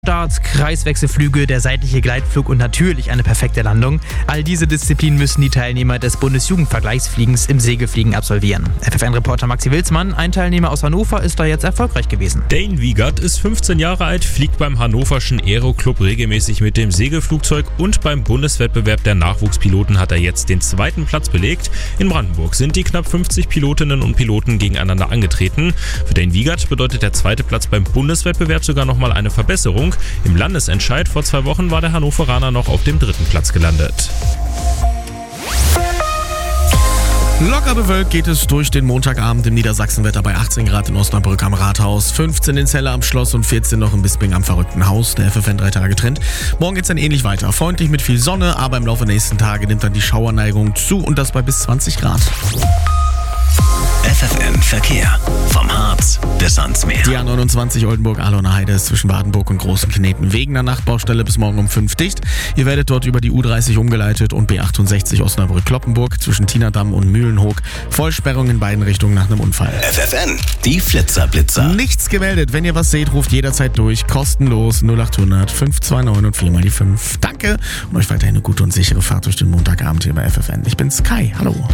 Starts, Kreiswechselflüge, der seitliche Gleitflug und natürlich eine perfekte Landung. All diese Disziplinen müssen die Teilnehmer des Bundesjugendvergleichsfliegens im Segelfliegen absolvieren. FFN-Reporter Maxi Wilsmann, ein Teilnehmer aus Hannover, ist da jetzt erfolgreich gewesen. Dane Wiegert ist 15 Jahre alt, fliegt beim hannoverschen Aero-Club regelmäßig mit dem Segelflugzeug und beim Bundeswettbewerb der Nachwuchspiloten hat er jetzt den 2. Platz belegt. In Brandenburg sind die knapp 50 Pilotinnen und Piloten gegeneinander angetreten. Für Dane Wiegert bedeutet der 2. Platz beim Bundeswettbewerb sogar nochmal eine Verbesserung. Im Landesentscheid vor 2 Wochen war der Hannoveraner noch auf dem 3. Platz gelandet. Locker bewölkt geht es durch den Montagabend im Niedersachsenwetter bei 18 Grad in Osnabrück am Rathaus, 15 in Celle am Schloss und 14 noch in Bisping am verrückten Haus. Der FFN 3 Tage Trend. Morgen geht's dann ähnlich weiter. Freundlich mit viel Sonne, aber im Laufe der nächsten Tage nimmt dann die Schauerneigung zu und das bei bis 20 Grad. FFN Verkehr. Vom Harz bis ans Meer. Die A29 Oldenburg-Ahlener Heide ist zwischen Wadenburg und Großen Kneten wegen der Nachtbaustelle bis morgen um 5 dicht. Ihr werdet dort über die U30 umgeleitet und B68 Osnabrück-Kloppenburg zwischen Tienerdam und Mühlenhoek. Vollsperrung in beiden Richtungen nach einem Unfall. FFN, die Flitzer-Blitzer. Nichts gemeldet. Wenn ihr was seht, ruft jederzeit durch. Kostenlos 0800 529 und 4 mal die 5. Danke und euch weiterhin eine gute und sichere Fahrt durch den Montagabend hier bei FFN. Ich bin's Kai. Hallo.